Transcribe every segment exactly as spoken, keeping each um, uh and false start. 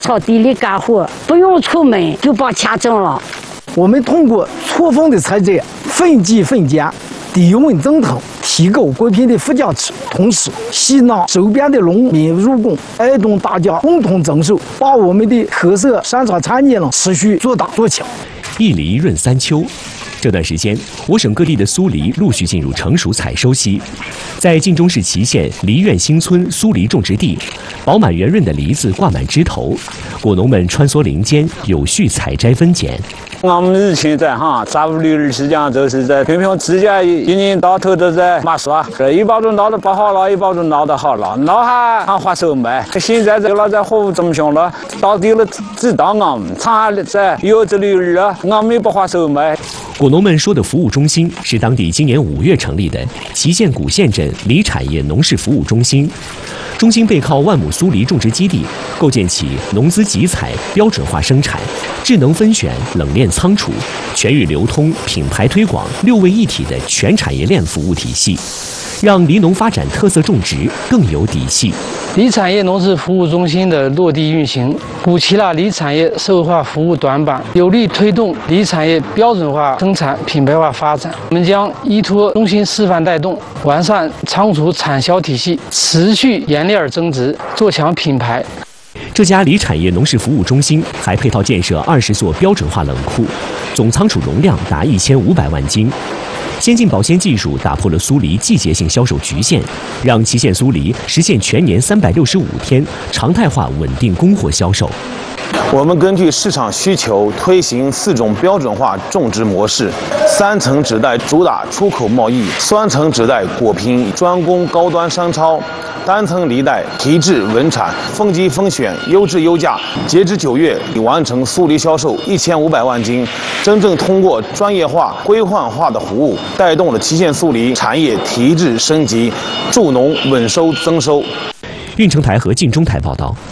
草地里干活，不用出门就把钱挣了。 我们通过错峰的采摘、分季分拣、低温增糖，提高果品的附加值，同时吸纳周边的农民入贡，带动大家共同增收，把我们的特色山茶产业呢持续做大做强。 一梨润三秋。这段时间，我省各地的苏梨陆续进入成熟采收期。在晋中市祁县梨苑新村苏梨种植地，饱满圆润的梨子挂满枝头，果农们穿梭林间，有序采摘分拣。 我们现在哈，咱屋里是讲就是在平平之间，一年到头都在买耍，这一包都闹得不好了，一包都闹得好了，闹还还还手卖。现在这个在货物这么凶了，到底了知道我们厂在有这里了，我们也不还手卖。 果农们说的服务中心是当地今年五月成立的祁县古县镇梨产业农事服务中心。中心背靠万亩苏梨种植基地，构建起农资集采、标准化生产、智能分选、冷链仓储、全域流通、品牌推广六位一体的全产业链服务体系，让梨农发展特色种植更有底气。 梨产业农事服务中心的落地运行，补齐了梨产业社会化服务短板，有力推动梨产业标准化生产、品牌化发展。我们将依托中心示范带动，完善仓储产销体系，持续沿链增值，做强品牌。 这家梨产业农事服务中心还配套建设二十座标准化冷库，总仓储容量达一千五百万斤。先进保鲜技术打破了苏梨季节性销售局限，让祁县苏梨实现全年三百六十五天常态化稳定供货销售。 我们根据市场需求推行四种标准化种植模式：三层纸袋主打出口贸易，双层纸袋果品专供高端商超，单层梨袋提质稳产，分级分选，优质优价。截至九月，已完成苏梨销售一千五百万斤，真正通过专业化、规范化的服务，带动了祁县苏梨产业提质升级，助农稳收增收。 运城台和晋中台报道。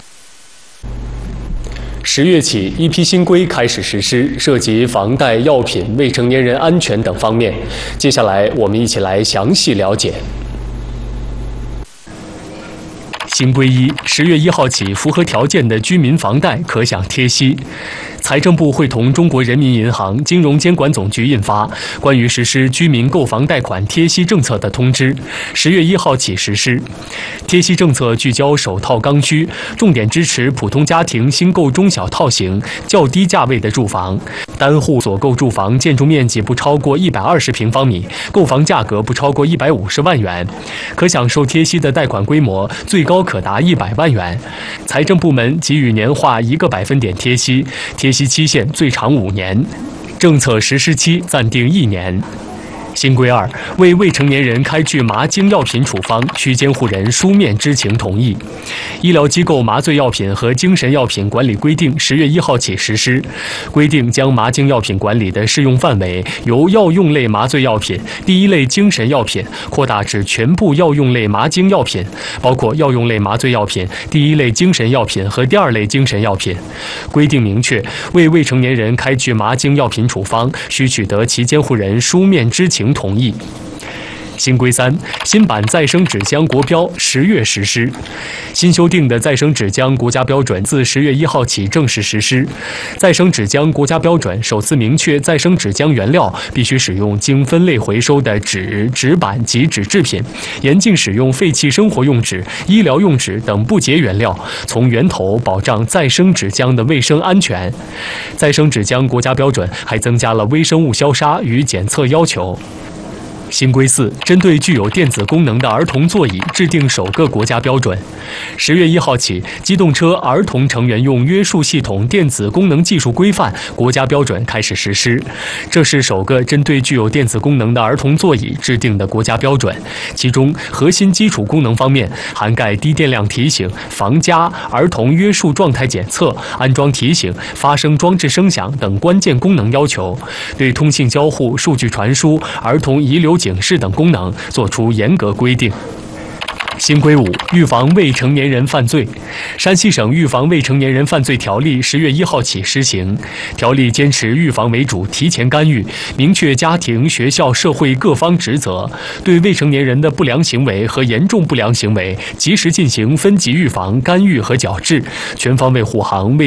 十月起，一批新规开始实施，涉及房贷、药品、未成年人安全等方面。接下来，我们一起来详细了解。新规一，十月一号起，符合条件的居民房贷可享贴息。财政部会同中国人民银行、金融监管总局印发《关于实施居民购房贷款贴息政策的通知》，十月一号起实施。贴息政策聚焦首套刚需，重点支持普通家庭新购中小套型、较低价位的住房。单户所购住房建筑面积不超过一百二十平方米，购房价格不超过一百五十万元，可享受贴息的贷款规模最高可达一百万元。财政部门给予年化一个百分点贴息，贴息期限最长五年，政策实施期暂定一年。新规二，为未成年人开具麻精药品处方，需监护人书面知情同意。医疗机构麻醉药品和精神药品管理规定十月一号起实施，规定将麻精药品管理的适用范围由药用类麻醉药品、第一类精神药品扩大至全部药用类麻精药品，包括药用类麻醉药品、第一类精神药品和第二类精神药品。规定明确，为未成年人开具麻精药品处方，需取得其监护人书面知情同意。新规三，新版再生纸浆国标十月实施。新修订的再生纸浆国家标准自十月一号起正式实施。再生纸浆国家标准首次明确，再生纸浆原料必须使用经分类回收的纸、纸板及纸制品，严禁使用废弃生活用纸、医疗用纸等不洁原料，从源头保障再生纸浆的卫生安全。再生纸浆国家标准还增加了微生物消杀与检测要求。新规四，针对具有电子功能的儿童座椅制定首个国家标准。十月一号起，机动车儿童成员用约束系统电子功能技术规范国家标准开始实施。这是首个针对具有电子功能的儿童座椅制定的国家标准，其中核心基础功能方面涵盖低电量提醒、防夹、儿童约束状态检测、安装提醒、发声装置声响等关键功能要求，对通信交互、数据传输、儿童遗留警示等功能作出严格规定。新规五，预防未成年人犯罪。山西省预防未成年人犯罪条例十月一号起施行。条例坚持预防为主，提前干预，明确家庭、学校、社会各方职责，对未成年人的不良行为和严重不良行为及时进行分级预防、干预和矫治，全方位护航未